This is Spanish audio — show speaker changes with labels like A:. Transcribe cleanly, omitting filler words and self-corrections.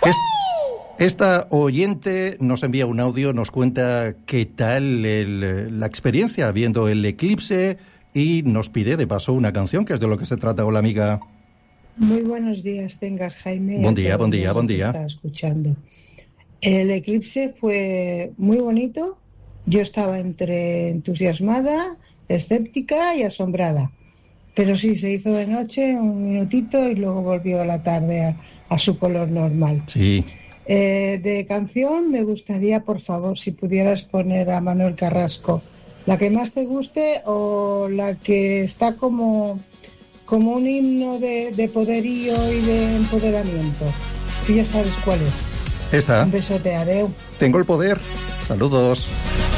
A: Es- Esta oyente nos envía un audio, nos cuenta qué tal la experiencia viendo el eclipse y nos pide de paso una canción, que es de lo que se trata. Hola, amiga.
B: Muy buenos días tengas, Jaime, y
A: Buen
B: a
A: día,
B: todo
A: buen
B: el
A: día,
B: mundo
A: buen
B: que
A: día.
B: está escuchando. El eclipse fue muy bonito. Yo estaba entre entusiasmada, escéptica y asombrada. Pero sí, se hizo de noche un minutito y luego volvió a la tarde a su color normal.
A: Sí.
B: De canción me gustaría, por favor, si pudieras poner a Manuel Carrasco, la que más te guste o la que está como un himno de poderío y de empoderamiento. Tú ya sabes cuál es.
A: Esta.
B: Un besote, adeu.
A: Tengo el poder. Saludos.